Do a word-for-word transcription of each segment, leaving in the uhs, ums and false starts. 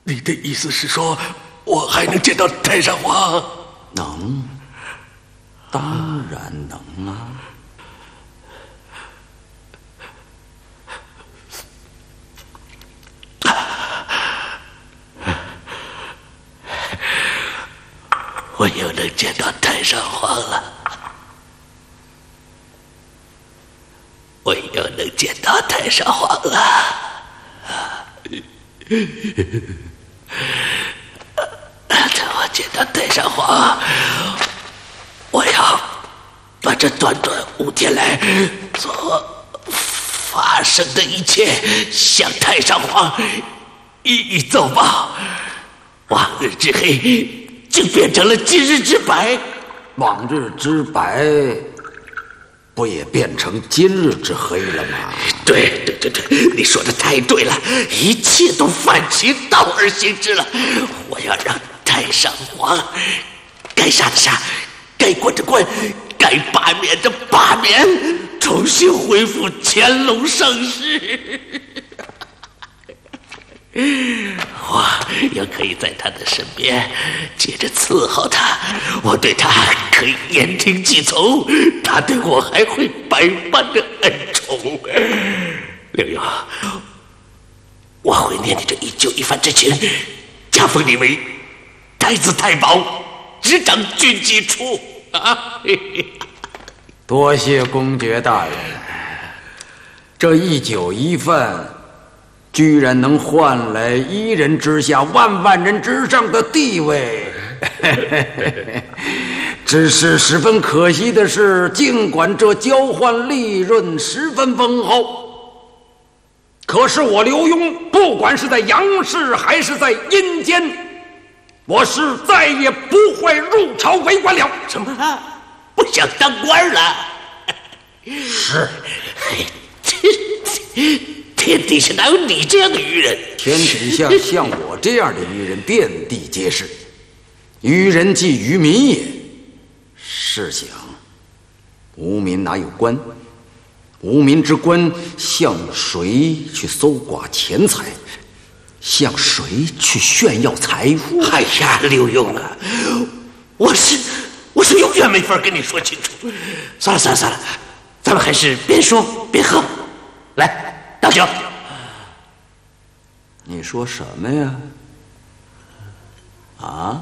你的意思是说，我还能见到太上皇？ 能，当然能啊！ 我又能见到太上皇了，我又能见到太上皇了。等我见到太上皇，我要把这短短五天来所发生的一切向太上皇一一奏报。往日之黑就变成了今日之白， 往日之白不也变成今日之黑了吗？ 对对对对，你说的太对了，一切都反其道而行之了。我要让太上皇该杀的杀，该关的关，该罢免的罢免，重新恢复乾隆盛世。我又可以在他的身边接着伺候他，我对他可以言听计从，他对我还会百般的恩宠。刘墉，我会念你这一旧一番之情，加封你为太子太保，执掌军机处啊！ 多谢公爵大人，这一酒一饭居然能换来一人之下万万人之上的地位。只是十分可惜的是，尽管这交换利润十分丰厚，可是我刘墉不管是在阳世还是在阴间，我是再也不会入朝为官了。 什么？不想当官了？ 是。 天底下哪有你这样的愚人？ 天底下像我这样的愚人遍地皆是，愚人即愚民也。试想，无民哪有官？无民之官，向谁去搜刮钱财？向谁去炫耀财富？ 哎呀，刘墉啊，我是我是永远没法跟你说清楚。算了算了算了，咱们还是边说边喝。来。倒酒。 你说什么呀？啊？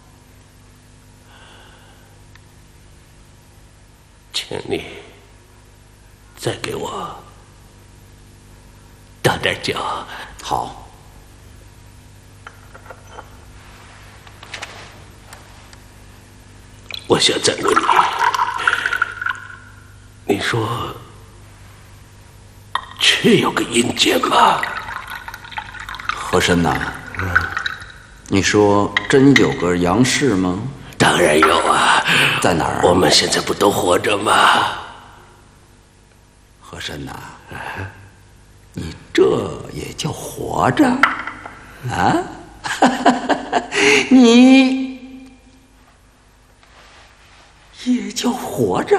请你再给我倒点酒。 好。 我想再问你，你说确有个阴间吗？ 和珅呐，嗯，你说真有个杨氏吗？ 当然有啊。 在哪儿？ 我们现在不都活着吗？ 和珅呐，你这也叫活着啊？你也叫活着？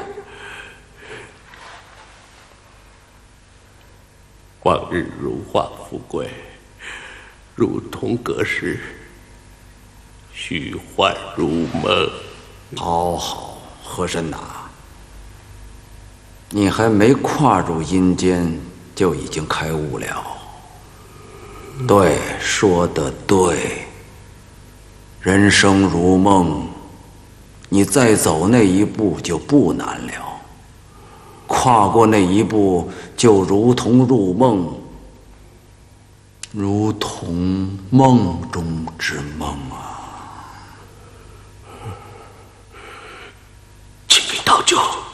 往日荣华富贵，如同隔世，虚幻如梦。 好好，和珅呐，你还没跨入阴间，就已经开悟了。对，说得对。人生如梦，你再走那一步就不难了。跨过那一步，就如同入梦，如同梦中之梦啊！ 请你倒酒。